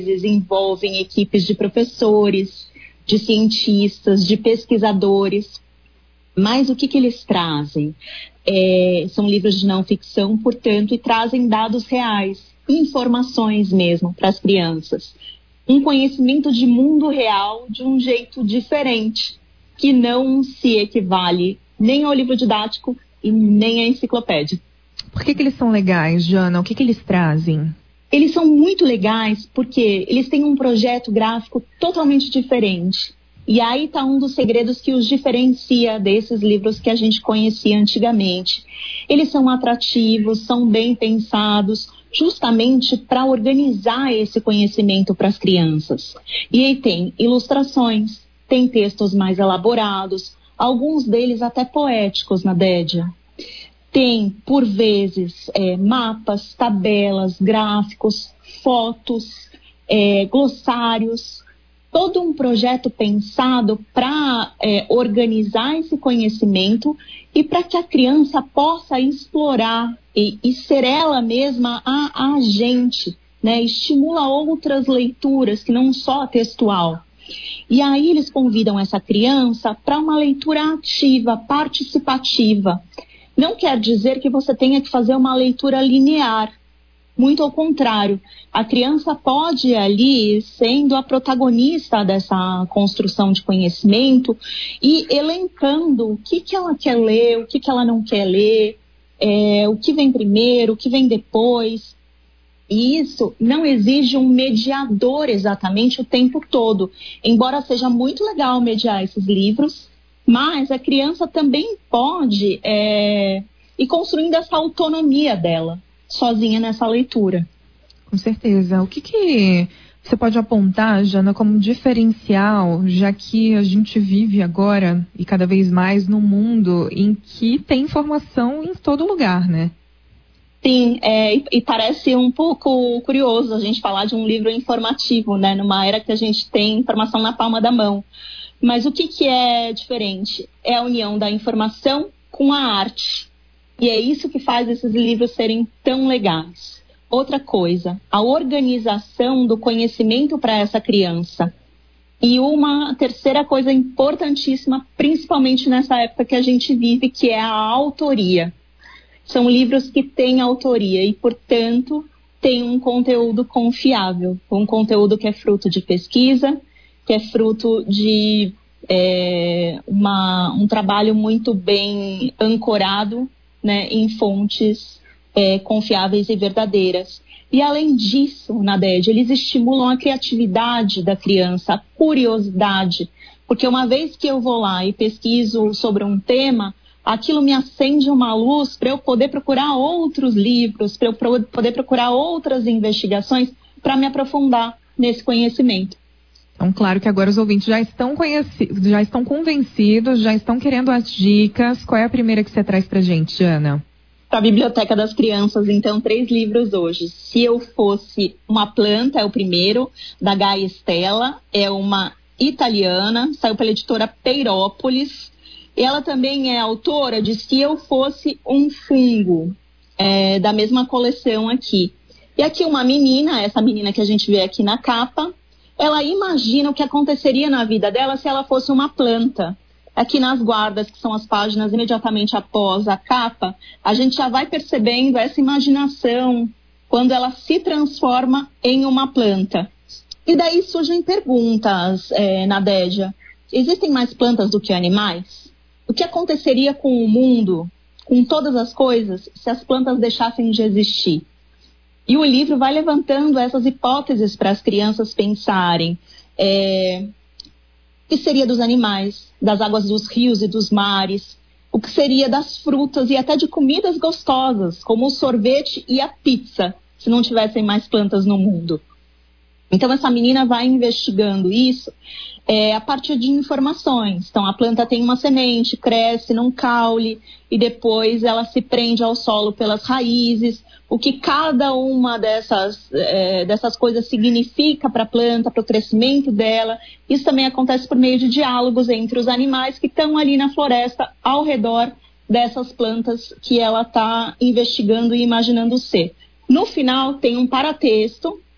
envolvem equipes de professores, de cientistas, de pesquisadores. Mas o que eles trazem? São livros de não ficção, portanto, e trazem dados reais, informações mesmo para as crianças. Um conhecimento de mundo real de um jeito diferente, que não se equivale nem ao livro didático e nem à enciclopédia. Por que eles são legais, Jana? O que eles trazem? Eles são muito legais porque eles têm um projeto gráfico totalmente diferente. E aí está um dos segredos que os diferencia desses livros que a gente conhecia antigamente. Eles são atrativos, são bem pensados, justamente para organizar esse conhecimento para as crianças. E aí tem ilustrações, tem textos mais elaborados, alguns deles até poéticos, Nadédia. Tem, por vezes, mapas, tabelas, gráficos, fotos, glossários, todo um projeto pensado para organizar esse conhecimento e para que a criança possa explorar e ser ela mesma a agente, né? Estimula outras leituras que não só a textual. E aí eles convidam essa criança para uma leitura ativa, participativa. Não quer dizer que você tenha que fazer uma leitura linear. Muito ao contrário, a criança pode ir ali sendo a protagonista dessa construção de conhecimento e elencando o que ela quer ler, o que ela não quer ler, o que vem primeiro, o que vem depois. E isso não exige um mediador exatamente o tempo todo. Embora seja muito legal mediar esses livros, mas a criança também pode ir construindo essa autonomia dela, sozinha nessa leitura. Com certeza. O que você pode apontar, Jana, como diferencial, já que a gente vive agora, e cada vez mais, num mundo em que tem informação em todo lugar, né? Sim, e parece um pouco curioso a gente falar de um livro informativo, né? Numa era que a gente tem informação na palma da mão. Mas o que é diferente? É a união da informação com a arte. E é isso que faz esses livros serem tão legais. Outra coisa, a organização do conhecimento para essa criança. E uma terceira coisa importantíssima, principalmente nessa época que a gente vive, que é a autoria. São livros que têm autoria e, portanto, têm um conteúdo confiável. Um conteúdo que é fruto de pesquisa, que é fruto de um trabalho muito bem ancorado, né, em fontes confiáveis e verdadeiras. E além disso, Nadédia, eles estimulam a criatividade da criança, a curiosidade, porque uma vez que eu vou lá e pesquiso sobre um tema, aquilo me acende uma luz para eu poder procurar outros livros, para eu poder procurar outras investigações para me aprofundar nesse conhecimento. Então, claro que agora os ouvintes já estão convencidos, já estão querendo as dicas. Qual é a primeira que você traz pra gente, Ana? Para a Biblioteca das Crianças, então, 3 livros hoje. Se Eu Fosse Uma Planta é o primeiro, da Gaia Stella, é uma italiana, saiu pela editora Peirópolis. Ela também é autora de Se Eu Fosse um Fungo, da mesma coleção aqui. E aqui uma menina, essa menina que a gente vê aqui na capa, ela imagina o que aconteceria na vida dela se ela fosse uma planta. Aqui nas guardas, que são as páginas imediatamente após a capa, a gente já vai percebendo essa imaginação quando ela se transforma em uma planta. E daí surgem perguntas, Nadédia. Existem mais plantas do que animais? O que aconteceria com o mundo, com todas as coisas, se as plantas deixassem de existir? E o livro vai levantando essas hipóteses para as crianças pensarem. O que seria dos animais, das águas dos rios e dos mares? O que seria das frutas e até de comidas gostosas, como o sorvete e a pizza, se não tivessem mais plantas no mundo? Então essa menina vai investigando isso a partir de informações. Então a planta tem uma semente, cresce num caule e depois ela se prende ao solo pelas raízes. O que cada uma dessas coisas significa para a planta, para o crescimento dela. Isso também acontece por meio de diálogos entre os animais que estão ali na floresta ao redor dessas plantas que ela está investigando e imaginando ser. No final tem um paratexto